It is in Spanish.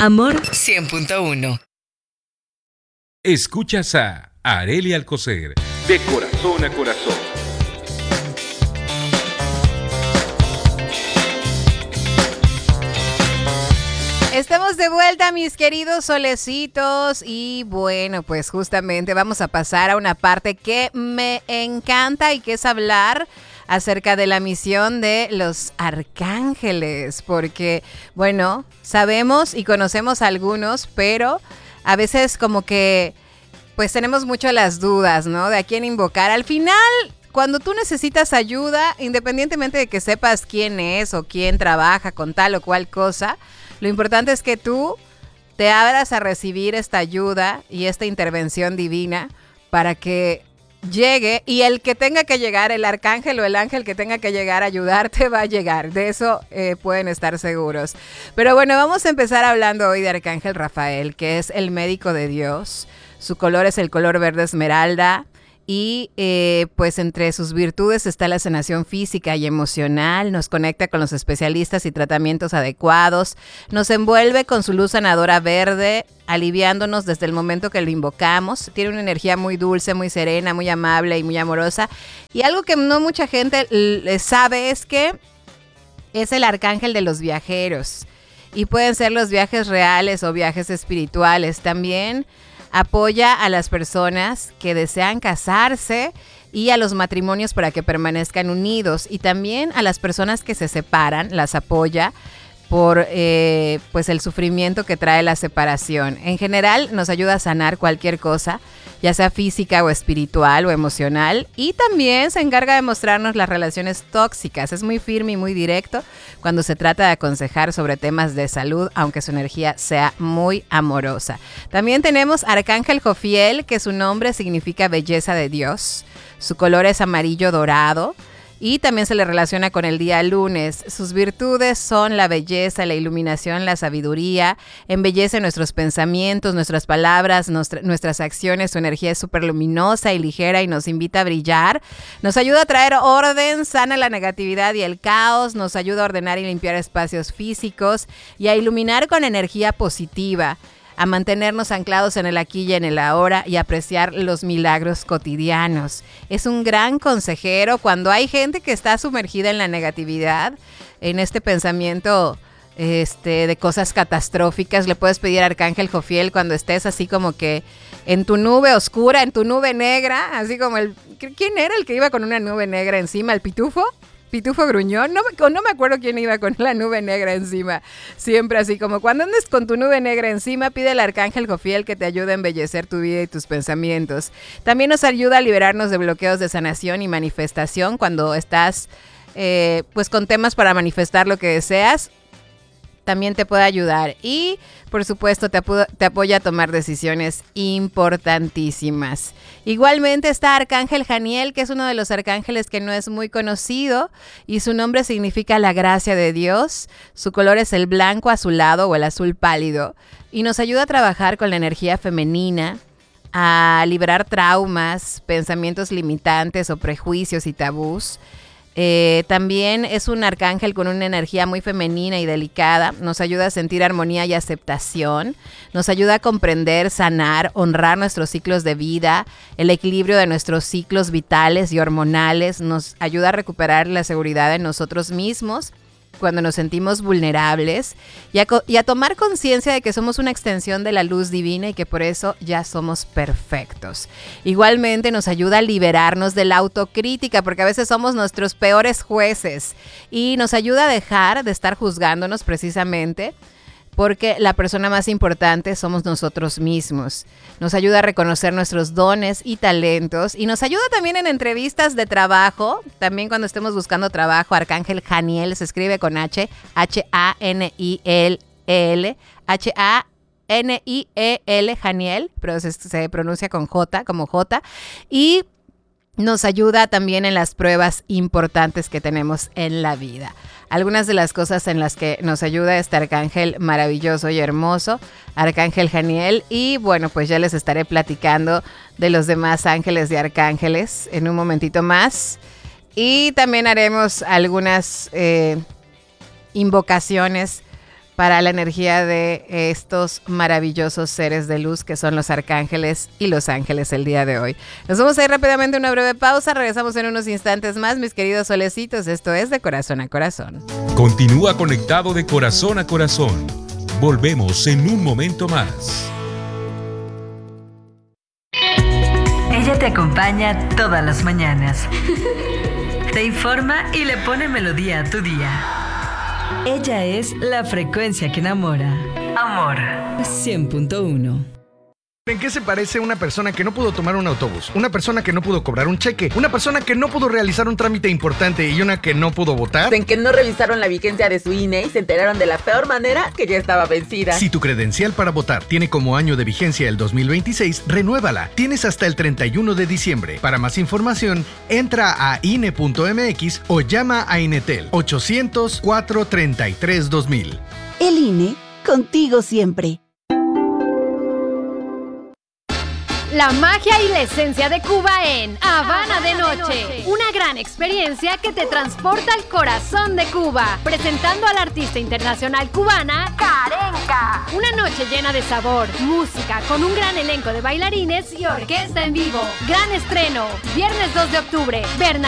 Amor 100.1. Escuchas a Arely Alcocer, de corazón a corazón. Estamos de vuelta, mis queridos solecitos, y bueno, pues justamente vamos a pasar a una parte que me encanta y que es hablar acerca de la misión de los arcángeles, porque bueno, sabemos y conocemos a algunos, pero a veces como que pues tenemos mucho las dudas, ¿no? De a quién invocar. Al final, cuando tú necesitas ayuda, independientemente de que sepas quién es o quién trabaja con tal o cual cosa, lo importante es que tú te abras a recibir esta ayuda y esta intervención divina para que llegue, y el que tenga que llegar, el arcángel o el ángel que tenga que llegar a ayudarte va a llegar. De eso pueden estar seguros. Pero bueno, vamos a empezar hablando hoy de Arcángel Rafael, que es el médico de Dios. Su color es el color verde esmeralda. Y pues entre sus virtudes está la sanación física y emocional, nos conecta con los especialistas y tratamientos adecuados, nos envuelve con su luz sanadora verde, aliviándonos desde el momento que lo invocamos. Tiene una energía muy dulce, muy serena, muy amable y muy amorosa. Y algo que no mucha gente sabe es que es el arcángel de los viajeros. Y pueden ser los viajes reales o viajes espirituales también. Apoya a las personas que desean casarse y a los matrimonios para que permanezcan unidos, y también a las personas que se separan, las apoya por pues el sufrimiento que trae la separación. En general nos ayuda a sanar cualquier cosa, ya sea física o espiritual o emocional, y también se encarga de mostrarnos las relaciones tóxicas. Es muy firme y muy directo cuando se trata de aconsejar sobre temas de salud, aunque su energía sea muy amorosa. También tenemos Arcángel Jofiel, que su nombre significa belleza de Dios. Su color es amarillo dorado. Y también se le relaciona con el día lunes. Sus virtudes son la belleza, la iluminación, la sabiduría. Embellece nuestros pensamientos, nuestras palabras, nuestras acciones. Su energía es súper luminosa y ligera y nos invita a brillar. Nos ayuda a traer orden, sana la negatividad y el caos. Nos ayuda a ordenar y limpiar espacios físicos y a iluminar con energía positiva, a mantenernos anclados en el aquí y en el ahora y apreciar los milagros cotidianos. Es un gran consejero cuando hay gente que está sumergida en la negatividad, en este pensamiento de cosas catastróficas. Le puedes pedir a Arcángel Jofiel cuando estés así como que en tu nube oscura, en tu nube negra, así como ¿quién era el que iba con una nube negra encima? ¿El pitufo? Pitufo Gruñón, no me acuerdo quién iba con la nube negra encima. Siempre así como cuando andes con tu nube negra encima, pide al Arcángel Jofiel que te ayude a embellecer tu vida y tus pensamientos. También nos ayuda a liberarnos de bloqueos de sanación y manifestación cuando estás pues con temas para manifestar lo que deseas. También te puede ayudar y, por supuesto, te apoya a tomar decisiones importantísimas. Igualmente está Arcángel Janiel, que es uno de los arcángeles que no es muy conocido, y su nombre significa la gracia de Dios. Su color es el blanco azulado o el azul pálido y nos ayuda a trabajar con la energía femenina, a liberar traumas, pensamientos limitantes o prejuicios y tabús. También es un arcángel con una energía muy femenina y delicada. Nos ayuda a sentir armonía y aceptación. Nos ayuda a comprender, sanar, honrar nuestros ciclos de vida, el equilibrio de nuestros ciclos vitales y hormonales. Nos ayuda a recuperar la seguridad en nosotros mismos cuando nos sentimos vulnerables y a tomar conciencia de que somos una extensión de la luz divina y que por eso ya somos perfectos. Igualmente nos ayuda a liberarnos de la autocrítica, porque a veces somos nuestros peores jueces, y nos ayuda a dejar de estar juzgándonos precisamente porque la persona más importante somos nosotros mismos. Nos ayuda a reconocer nuestros dones y talentos y nos ayuda también en entrevistas de trabajo. También cuando estemos buscando trabajo, Arcángel Janiel se escribe con H, H-A-N-I-L, H-A-N-I-E-L, Janiel, pero se pronuncia con J, como J, y nos ayuda también en las pruebas importantes que tenemos en la vida. Algunas de las cosas en las que nos ayuda este arcángel maravilloso y hermoso, Arcángel Janiel. Y bueno, pues ya les estaré platicando de los demás ángeles y arcángeles en un momentito más. Y también haremos algunas invocaciones para la energía de estos maravillosos seres de luz que son los arcángeles y los ángeles el día de hoy. Nos vamos a ir rápidamente a una breve pausa. Regresamos en unos instantes más, mis queridos solecitos. Esto es De Corazón a Corazón. Continúa conectado de corazón a corazón. Volvemos en un momento más. Ella te acompaña todas las mañanas. Te informa y le pone melodía a tu día. Ella es la frecuencia que enamora. Amor 100.1. ¿En qué se parece una persona que no pudo tomar un autobús? Una persona que no pudo cobrar un cheque, una persona que no pudo realizar un trámite importante y una que no pudo votar. En que no revisaron la vigencia de su INE y se enteraron de la peor manera que ya estaba vencida. Si tu credencial para votar tiene como año de vigencia el 2026, renuévala. Tienes hasta el 31 de diciembre. Para más información, entra a INE.mx o llama a Inetel 800-433-2000. El INE, contigo siempre. La magia y la esencia de Cuba en Habana de Noche. Una gran experiencia que te transporta al corazón de Cuba. Presentando a la artista internacional cubana, Karenka. Una noche llena de sabor, música, con un gran elenco de bailarines y orquesta en vivo. Gran estreno, viernes 2 de octubre.